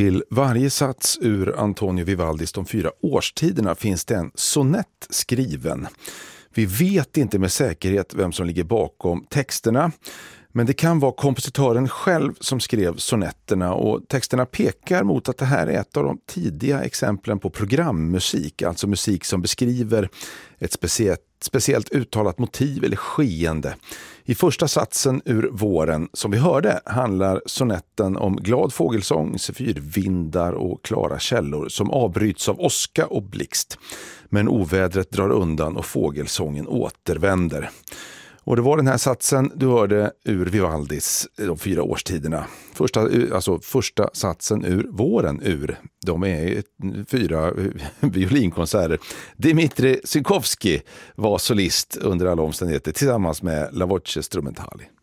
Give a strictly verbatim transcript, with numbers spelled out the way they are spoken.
Till varje sats ur Antonio Vivaldis De fyra årstiderna finns det en sonett skriven. Vi vet inte med säkerhet vem som ligger bakom texterna, men det kan vara kompositören själv som skrev sonetterna, och texterna pekar mot att det här är ett av de tidiga exemplen på programmusik, alltså musik som beskriver ett speciellt, speciellt uttalat motiv eller skeende. I första satsen ur Våren som vi hörde handlar sonetten om glad fågelsång, sefyrvindar och klara källor som avbryts av åska och blixt. Men ovädret drar undan och fågelsången återvänder. Och det var den här satsen du hörde ur Vivaldis De fyra årstiderna. Första, alltså första satsen ur Våren ur. De är fyra violinkonserter. Dmitri Sykovsky var solist under alla omständigheter tillsammans med La Voce Strumentali.